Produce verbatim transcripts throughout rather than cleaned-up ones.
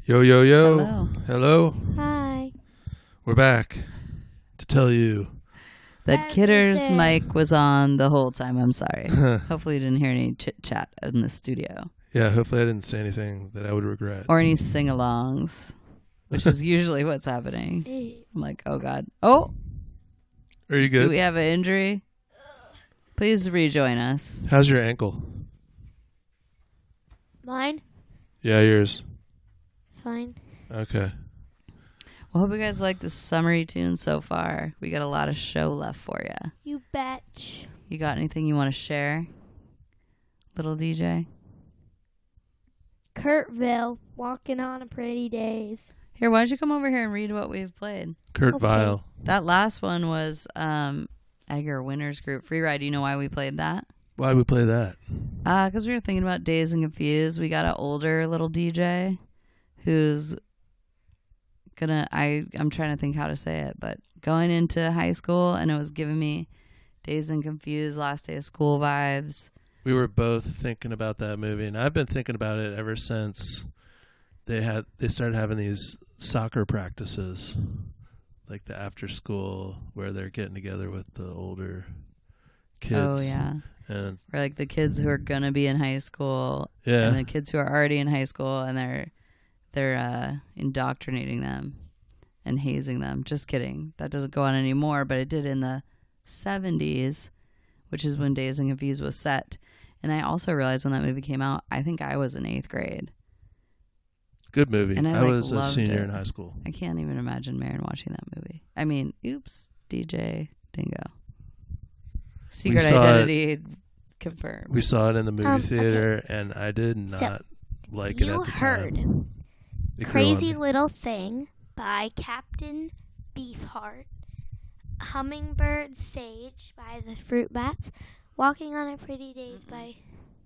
Yo, yo, yo. Hello. Hello. Hi. We're back to tell you. That Kidder's Everything. mic was on the whole time. I'm sorry. Hopefully you didn't hear any chit-chat in the studio. Yeah, hopefully I didn't say anything that I would regret. Or any sing-alongs, which is usually what's happening. I'm like, oh, God. Oh, Are you do good? we have an injury? Please rejoin us. How's your ankle? Mine? Yeah, yours. Fine. Okay. Well, hope you guys like the summery tune so far. We got a lot of show left for you. You betch. You got anything you want to share, little D J? Kurtville, walking on a pretty days. Here, why don't you come over here and read what we've played? Kurt Okay. Vile. That last one was um, Egger Winners Group Free Ride. Do you know why we played that? Why we play that? Uh, because we were thinking about Dazed and Confused. We got an older little D J who's gonna, I, I'm trying to think how to say it, but going into high school, and it was giving me Dazed and Confused, Last Day of School vibes. We were both thinking about that movie, and I've been thinking about it ever since they had they started having these soccer practices, like the after school where they're getting together with the older kids. Oh, yeah. And Or like the kids who are gonna be in high school, yeah, and the kids who are already in high school, and they're they're uh, indoctrinating them and hazing them. Just kidding. That doesn't go on anymore, but it did in the seventies, which is when Dazed and Confused was set. And I also realized when that movie came out, I think I was in eighth grade. good movie. And I, I, like, was a loved senior it. in high school. I can't even imagine Marin watching that movie. I mean, oops, D J Dingo. Secret saw it- identity confirmed. We saw it in the movie Um, theater, and I did not So, like it you at the heard time. It grew on Crazy me. Little Thing by Captain Beefheart. Hummingbird Sage by the Fruit Bats. Walking on a Pretty Days by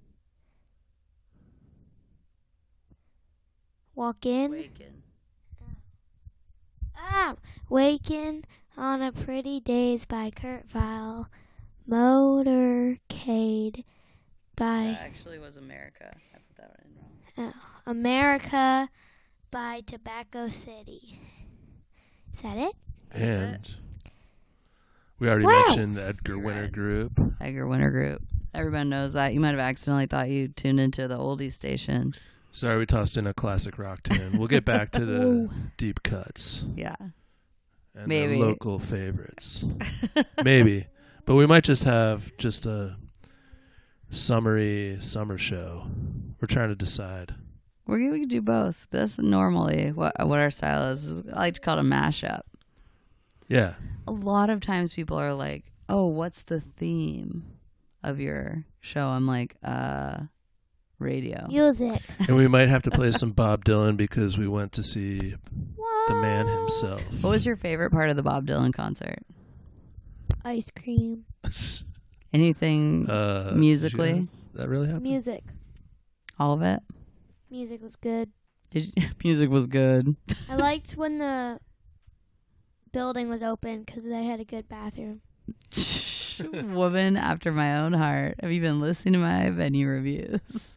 Walk In. Waken. Ah, Waking on a Pretty Days by Kurt Vile. Motorcade by That actually was America. I put that one in wrong. oh, America by Tobacco City. Is that it? That's And we already Wow. mentioned the Edgar You're Winter right. Group. Edgar Winter Group. Everyone knows that. You might have accidentally thought you tuned into the oldie station. Sorry, we tossed in a classic rock tune. We'll get back to the Ooh. deep cuts Yeah. and Maybe. the local favorites. Maybe. But we might just have just a summary summer show. We're trying to decide. We we could do both. But that's normally what what our style is. I like to call it a mashup. Yeah. A lot of times people are like, "Oh, what's the theme of your show?" I'm like, "Uh, radio." Music. And we might have to play some Bob Dylan because we went to see the man himself. What was your favorite part of the Bob Dylan concert? Ice cream. Anything uh, musically? did you- That really happened? Music. All of it? Music was good. Did you, music was good. I liked when the building was open because they had a good bathroom. Woman after my own heart. Have you been listening to my venue reviews?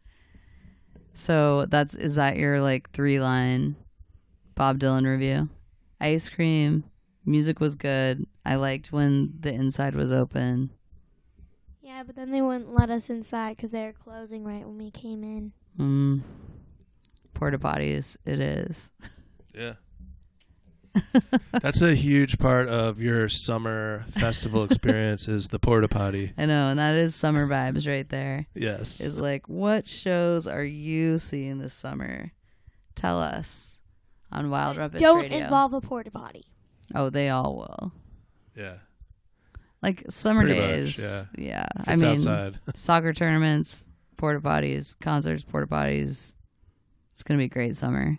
So that's is that your like three line Bob Dylan review? Ice cream, music was good. I liked when the inside was open. Yeah, but then they wouldn't let us inside because they were closing right when we came in. Mm. Porta potties, it is. Yeah. That's a huge part of your summer festival experience is the porta potty. I know, and that is summer vibes right there. Yes. Is like, what shows are you seeing this summer? Tell us on Wild Rumpus Don't Radio. involve a porta potty. Oh, they all will. Yeah. Like summer Pretty days. much, yeah. If I it's mean, outside. soccer tournaments, porta potties, concerts, porta potties. It's going to be a great summer.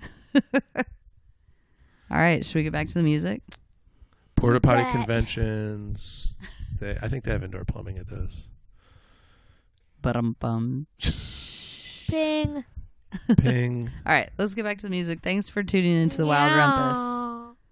All right. Should we get back to the music? Porta potty Bet. conventions. They, I think they have indoor plumbing at those. Ba-dum-bum. Ping. Ping. All right. Let's get back to the music. Thanks for tuning into the Wild Rumpus. Meow.